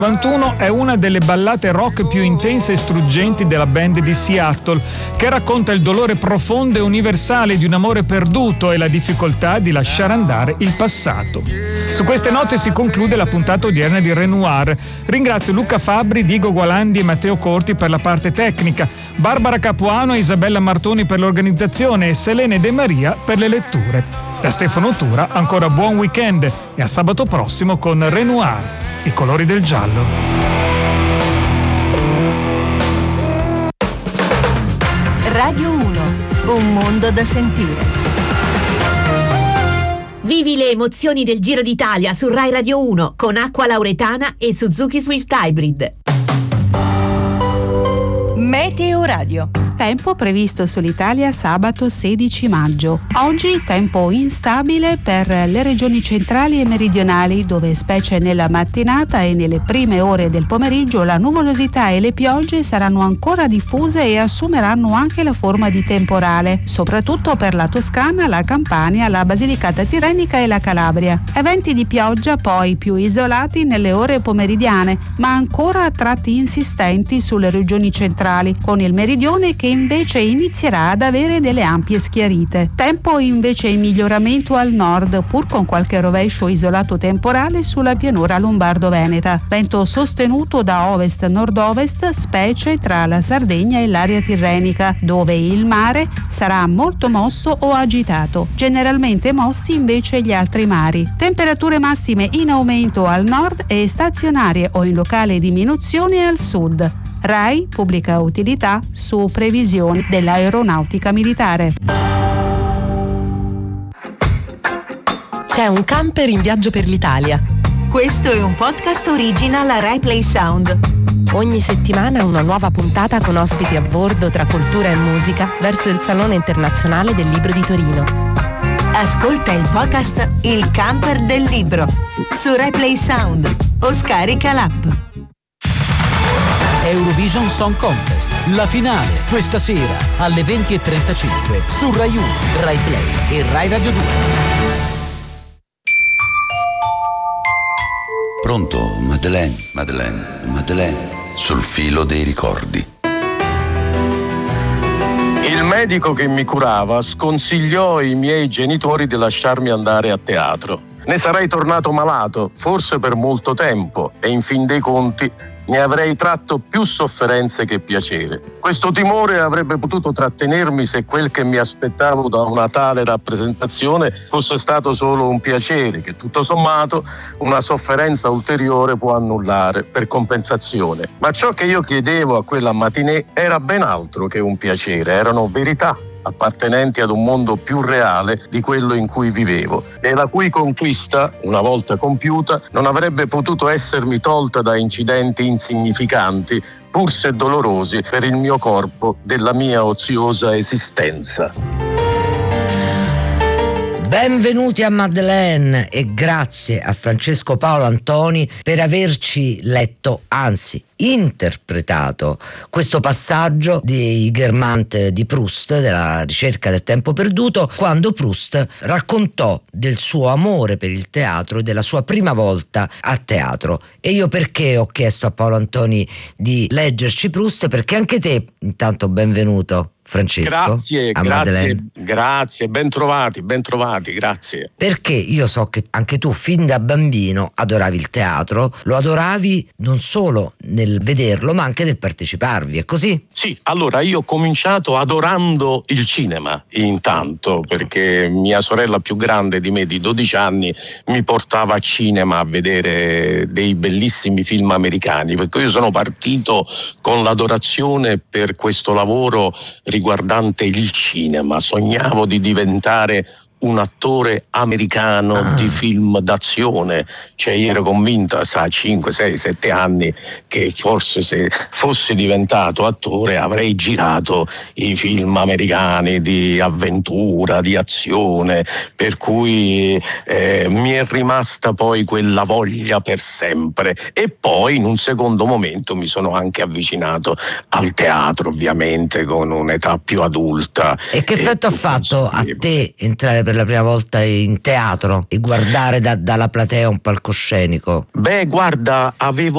91 è una delle ballate rock più intense e struggenti della band di Seattle, che racconta il dolore profondo e universale di un amore perduto e la difficoltà di lasciare andare il passato. Su queste note si conclude la puntata odierna di Renoir. Ringrazio Luca Fabbri, Diego Gualandi e Matteo Corti per la parte tecnica, Barbara Capuano e Isabella Martoni per l'organizzazione e Selene De Maria per le letture. Da Stefano Tura ancora buon weekend e a sabato prossimo con Renoir, i colori del giallo. Radio 1, un mondo da sentire. Vivi le emozioni del Giro d'Italia su Rai Radio 1 con Acqua Lauretana e Suzuki Swift Hybrid. Meteo Radio. Tempo previsto sull'Italia sabato 16 maggio. Oggi tempo instabile per le regioni centrali e meridionali, dove specie nella mattinata e nelle prime ore del pomeriggio la nuvolosità e le piogge saranno ancora diffuse e assumeranno anche la forma di temporale, soprattutto per la Toscana, la Campania, la Basilicata Tirrenica e la Calabria. Eventi di pioggia poi più isolati nelle ore pomeridiane, ma ancora a tratti insistenti sulle regioni centrali, con il meridione che invece inizierà ad avere delle ampie schiarite. Tempo invece in miglioramento al nord, pur con qualche rovescio isolato temporale sulla pianura lombardo-veneta. Vento sostenuto da ovest-nord-ovest, specie tra la Sardegna e l'area tirrenica, dove il mare sarà molto mosso o agitato. Generalmente mossi invece gli altri mari. Temperature massime in aumento al nord e stazionarie o in locale diminuzione al sud. RAI Pubblica Utilità su previsioni dell'aeronautica militare. C'è un camper in viaggio per l'Italia. Questo è un podcast original Rai Play Sound. Ogni settimana una nuova puntata con ospiti a bordo tra cultura e musica verso il Salone Internazionale del Libro di Torino. Ascolta il podcast Il Camper del Libro su Rai Play Sound o scarica l'app. Eurovision Song Contest, la finale questa sera alle 20:35 su Rai 1, Rai Play e Rai Radio 2. Pronto, Madeleine, sul filo dei ricordi. Il medico che mi curava sconsigliò ai miei genitori di lasciarmi andare a teatro. Ne sarei tornato malato, forse per molto tempo, e in fin dei conti ne avrei tratto più sofferenze che piacere. Questo timore avrebbe potuto trattenermi se quel che mi aspettavo da una tale rappresentazione fosse stato solo un piacere, che tutto sommato una sofferenza ulteriore può annullare per compensazione. Ma ciò che io chiedevo a quella matinée era ben altro che un piacere, erano verità appartenenti ad un mondo più reale di quello in cui vivevo e la cui conquista, una volta compiuta, non avrebbe potuto essermi tolta da incidenti insignificanti, pur se dolorosi per il mio corpo, della mia oziosa esistenza. Benvenuti a Madeleine e grazie a Francesco Paolo Antoni per averci letto, anzi interpretato, questo passaggio di Guermantes di Proust, della ricerca del tempo perduto, quando Proust raccontò del suo amore per il teatro e della sua prima volta a teatro. E io perché ho chiesto a Paolo Antoni di leggerci Proust? Perché anche te, intanto benvenuto Francesco. Grazie, ben trovati, grazie. Perché io so che anche tu fin da bambino adoravi il teatro, lo adoravi non solo nel vederlo ma anche nel parteciparvi, è così? Sì, allora io ho cominciato adorando il cinema intanto, perché mia sorella più grande di me di 12 anni mi portava a cinema a vedere dei bellissimi film americani, perché io sono partito con l'adorazione per questo lavoro riguardante il cinema. Sognavo di diventare un attore americano di film d'azione, cioè io ero convinto a 5, 6, 7 anni che forse se fossi diventato attore avrei girato i film americani di avventura, di azione, per cui mi è rimasta poi quella voglia per sempre. E poi in un secondo momento mi sono anche avvicinato al teatro, ovviamente con un'età più adulta. E che effetto ha fatto a te entrare per la prima volta in teatro e guardare dalla platea un palcoscenico? Beh, guarda, avevo